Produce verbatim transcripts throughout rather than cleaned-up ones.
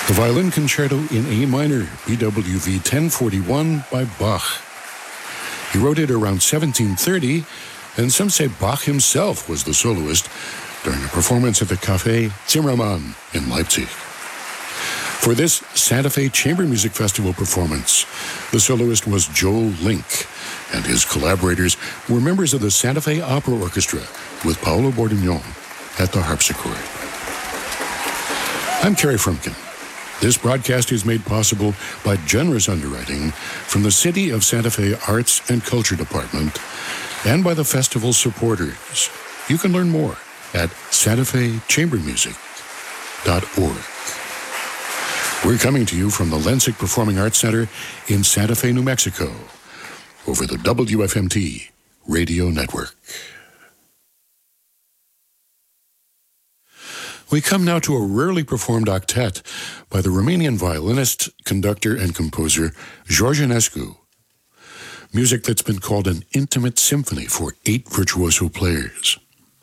The Violin Concerto in A minor, B W V ten forty-one by Bach. He wrote it around seventeen thirty, and some say Bach himself was the soloist during a performance at the Café Zimmermann in Leipzig. For this Santa Fe Chamber Music Festival performance, the soloist was Joel Link, and his collaborators were members of the Santa Fe Opera Orchestra with Paolo Bordignon at the harpsichord. I'm Kerry Frumkin. This broadcast is made possible by generous underwriting from the City of Santa Fe Arts and Culture Department and by the festival supporters. You can learn more at santa fe chamber music dot org. We're coming to you from the Lensic Performing Arts Center in Santa Fe, New Mexico, over the W F M T radio network. We come now to a rarely performed octet by the Romanian violinist, conductor, and composer George Enescu. Music that's been called an intimate symphony for eight virtuoso players.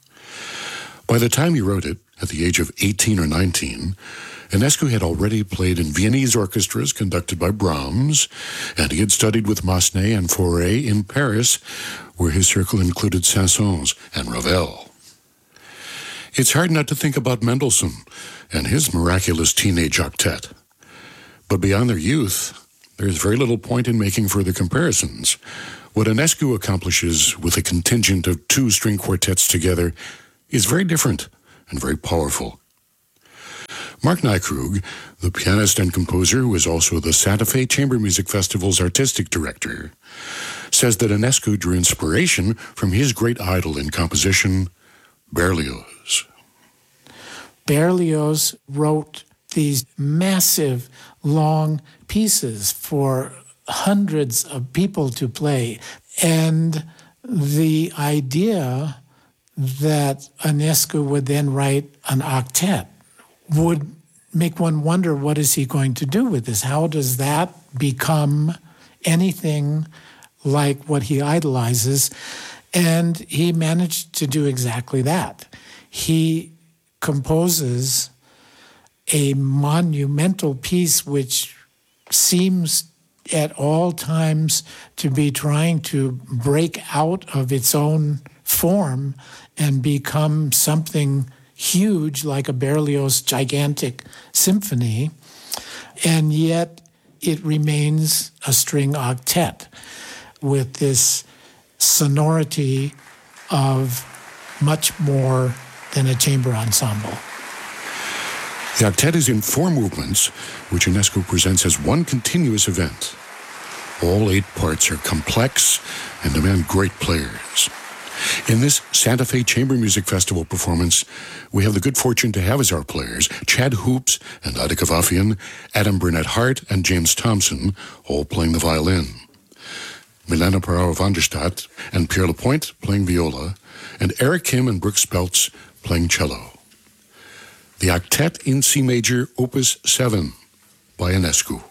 By the time he wrote it, at the age of eighteen or nineteen, Enescu had already played in Viennese orchestras conducted by Brahms, and he had studied with Massenet and Fauré in Paris, where his circle included Saint-Saëns and Ravel. It's hard not to think about Mendelssohn and his miraculous teenage octet. But beyond their youth, there's very little point in making further comparisons. What Enescu accomplishes with a contingent of two string quartets together is very different and very powerful. Mark Nykrug, the pianist and composer who is also the Santa Fe Chamber Music Festival's artistic director, says that Enescu drew inspiration from his great idol in composition, Berlioz. Berlioz wrote these massive, long pieces for hundreds of people to play. And the idea that Enescu would then write an octet would make one wonder, what is he going to do with this? How does that become anything like what he idolizes? And he managed to do exactly that. He composes a monumental piece which seems at all times to be trying to break out of its own form and become something huge like a Berlioz gigantic symphony, and yet it remains a string octet with this sonority of much more than a chamber ensemble. The octet is in four movements, which Enescu presents as one continuous event. All eight parts are complex and demand great players. In this Santa Fe Chamber Music Festival performance, we have the good fortune to have as our players Chad Hoops and Ida Kavafian, Adam Burnett-Hart and James Thompson, all playing the violin. Milena Parao van der Stadt and Pierre Lapointe playing viola, and Eric Kim and Brooks Speltz playing cello. The Octet in C Major, Opus seven by Enescu.